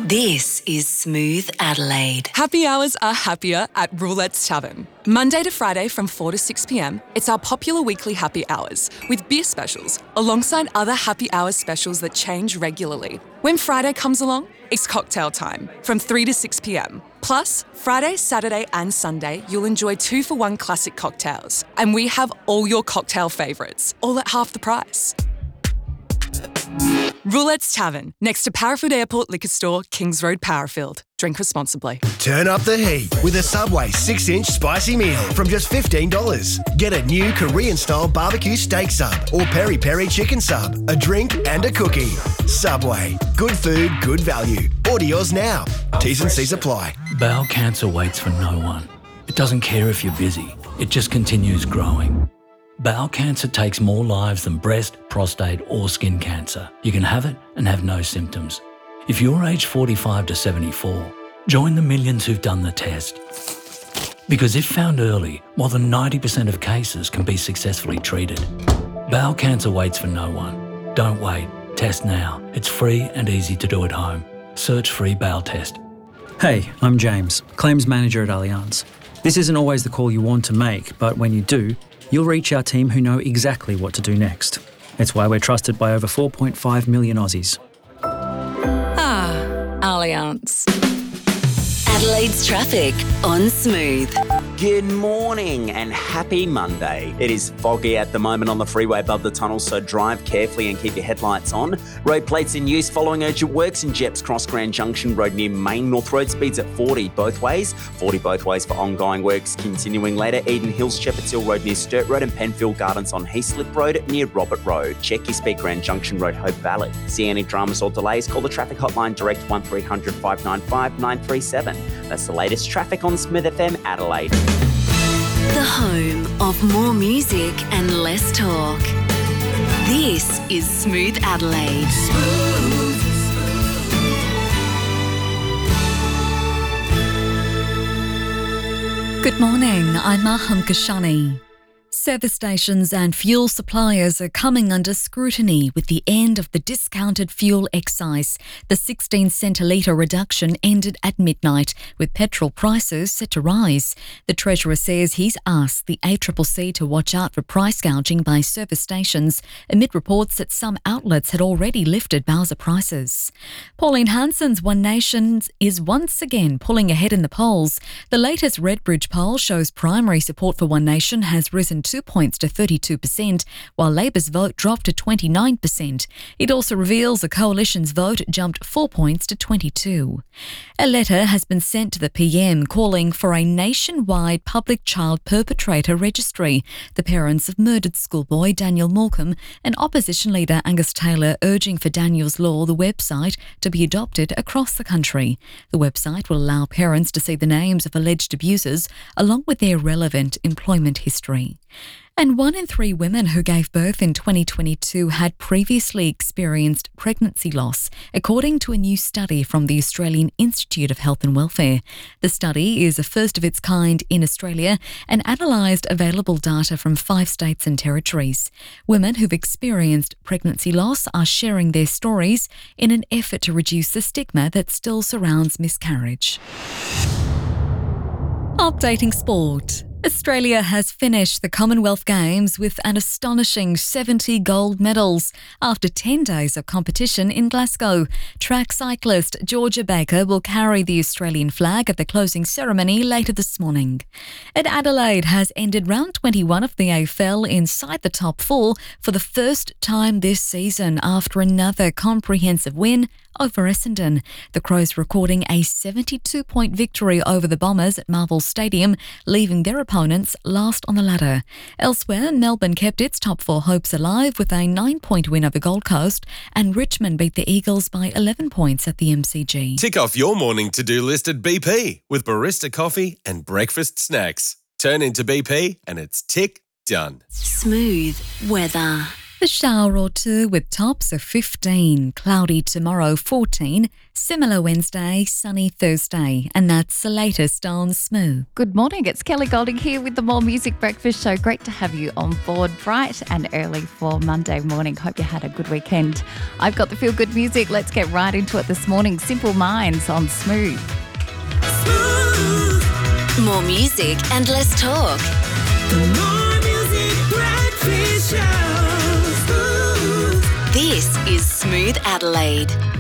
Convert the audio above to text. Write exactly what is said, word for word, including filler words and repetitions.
This is Smooth Adelaide. Happy hours are happier at Roulette's Tavern. Monday to Friday from four to six p.m, it's our popular weekly happy hours with beer specials alongside other happy hours specials that change regularly. When Friday comes along, it's cocktail time from three to six p.m. Plus, Friday, Saturday and Sunday, you'll enjoy two for one classic cocktails. And we have all your cocktail favourites, all at half the price. Roulette's Tavern, next to Parafield Airport Liquor Store, Kings Road, Parafield. Drink responsibly. Turn up the heat with a Subway six inch spicy meal from just fifteen dollars. Get a new Korean-style barbecue steak sub or peri-peri chicken sub, a drink and a cookie. Subway. Good food, good value. Order yours now. T's and C's apply. Bowel cancer waits for no one. It doesn't care if you're busy. It just continues growing. Bowel cancer takes more lives than breast, prostate or skin cancer. You can have it and have no symptoms. If you're aged forty-five to seventy-four, join the millions who've done the test. Because if found early, more than ninety percent of cases can be successfully treated. Bowel cancer waits for no one. Don't wait. Test now. It's free and easy to do at home. Search free bowel test. Hey, I'm James, Claims Manager at Allianz. This isn't always the call you want to make, but when you do, you'll reach our team who know exactly what to do next. It's why we're trusted by over four point five million Aussies. Ah, Allianz. Adelaide's traffic on Smooth. Good morning and happy Monday. It is foggy at the moment on the freeway above the tunnel, so drive carefully and keep your headlights on. Road plates in use following urgent works in Jeps Cross Grand Junction Road near Main. North Road speeds at forty both ways. forty both ways for ongoing works. Continuing later, Eden Hills, Shepherds Hill Road near Sturt Road and Penfield Gardens on Heaslip Road near Robert Road. Check your speed Grand Junction Road, Hope Valley. See any dramas or delays, call the traffic hotline direct one three hundred five nine five nine three seven. That's the latest traffic on Smooth F M Adelaide. The home of more music and less talk. This is Smooth Adelaide. Smooth. Good morning, I'm Maham Kashani. Service stations and fuel suppliers are coming under scrutiny with the end of the discounted fuel excise. The sixteen cent a litre reduction ended at midnight, with petrol prices set to rise. The Treasurer says he's asked the A C C C to watch out for price gouging by service stations, amid reports that some outlets had already lifted Bowser prices. Pauline Hanson's One Nation is once again pulling ahead in the polls. The latest Redbridge poll shows primary support for One Nation has risen two points to thirty-two percent, while Labor's vote dropped to twenty-nine percent. It also reveals the coalition's vote jumped four points to twenty-two. A letter has been sent to the P M calling for a nationwide public child perpetrator registry. The parents of murdered schoolboy Daniel Morecambe and opposition leader Angus Taylor urging for Daniel's Law, the website, to be adopted across the country. The website will allow parents to see the names of alleged abusers along with their relevant employment history. And one in three women who gave birth in twenty twenty-two had previously experienced pregnancy loss, according to a new study from the Australian Institute of Health and Welfare. The study is a first of its kind in Australia and analysed available data from five states and territories. Women who've experienced pregnancy loss are sharing their stories in an effort to reduce the stigma that still surrounds miscarriage. Updating sport. Australia has finished the Commonwealth Games with an astonishing seventy gold medals after ten days of competition in Glasgow. Track cyclist Georgia Baker will carry the Australian flag at the closing ceremony later this morning. And Adelaide has ended round twenty-one of the A F L inside the top four for the first time this season after another comprehensive win over Essendon. The Crows recording a seventy-two point victory over the Bombers at Marvel Stadium, leaving their opponents last on the ladder. Elsewhere, Melbourne kept its top four hopes alive with a nine point win over Gold Coast, and Richmond beat the Eagles by eleven points at the M C G. Tick off your morning to-do list at B P with barista coffee and breakfast snacks. Turn into B P and it's tick done. Smooth weather. A shower or two with tops of fifteen, cloudy tomorrow fourteen, similar Wednesday, sunny Thursday, and that's the latest on Smooth. Good morning, it's Kelly Golding here with the More Music Breakfast Show. Great to have you on board bright and early for Monday morning. Hope you had a good weekend. I've got the feel good music. Let's get right into it this morning. Simple Minds on Smooth. Smooth. More music and less talk. The More Music Breakfast Show. This is Smooth Adelaide.